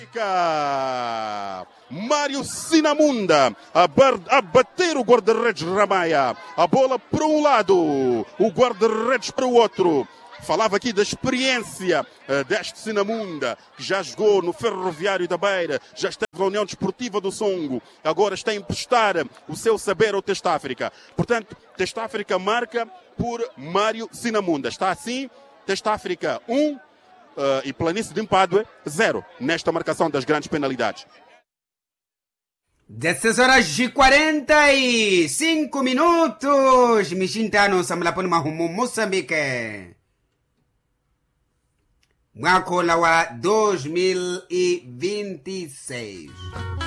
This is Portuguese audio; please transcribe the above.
Mário Sinamunda a bater o guarda-redes Ramaia. A bola para um lado, o guarda-redes para o outro. Falava aqui da experiência deste Sinamunda, que já jogou no Ferroviário da Beira, já esteve na União Desportiva do Songo, agora está a emprestar o seu saber ao Teste África. Portanto, Teste África marca por Mário Sinamunda. Está assim, Teste África 1 e Planície de Mpadue 0, nesta marcação das grandes penalidades. 16h45. Mishintano samlaponi mahumu Moçambique. Mwaka wa 2026.